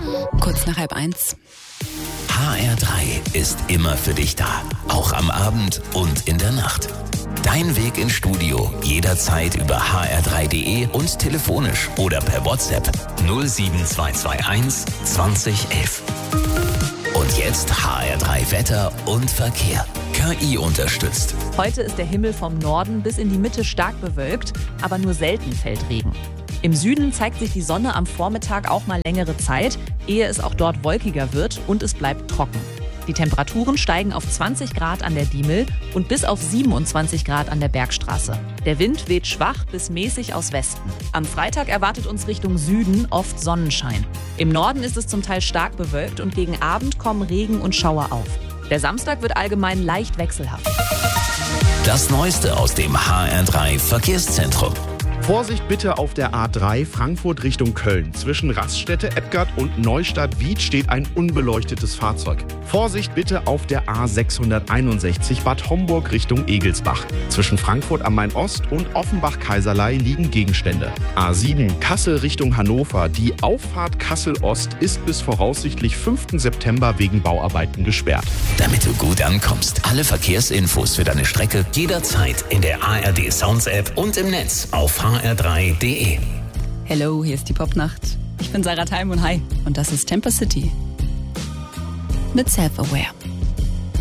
Kurz nach 12:30. HR3 ist immer für dich da. Auch am Abend und in der Nacht. Dein Weg ins Studio jederzeit über hr3.de und telefonisch oder per WhatsApp 07221 2011. Und jetzt HR3 Wetter und Verkehr. KI unterstützt. Heute ist der Himmel vom Norden bis in die Mitte stark bewölkt, aber nur selten fällt Regen. Im Süden zeigt sich die Sonne am Vormittag auch mal längere Zeit, ehe es auch dort wolkiger wird und es bleibt trocken. Die Temperaturen steigen auf 20 Grad an der Diemel und bis auf 27 Grad an der Bergstraße. Der Wind weht schwach bis mäßig aus Westen. Am Freitag erwartet uns Richtung Süden oft Sonnenschein. Im Norden ist es zum Teil stark bewölkt und gegen Abend kommen Regen und Schauer auf. Der Samstag wird allgemein leicht wechselhaft. Das Neueste aus dem HR3 Verkehrszentrum. Vorsicht bitte auf der A3 Frankfurt Richtung Köln. Zwischen Raststätte Eppgard und Neustadt-Wied steht ein unbeleuchtetes Fahrzeug. Vorsicht bitte auf der A661 Bad Homburg Richtung Egelsbach. Zwischen Frankfurt am Main-Ost und Offenbach-Kaiserlei liegen Gegenstände. A7 Kassel Richtung Hannover. Die Auffahrt Kassel-Ost ist bis voraussichtlich 5. September wegen Bauarbeiten gesperrt. Damit du gut ankommst, alle Verkehrsinfos für deine Strecke jederzeit in der ARD Sounds App und im Netz auf hr3.de. Hello, hier ist die Popnacht. Ich bin Sarah Thalmund, hi. Und das ist Temper City. Mit Self-Aware.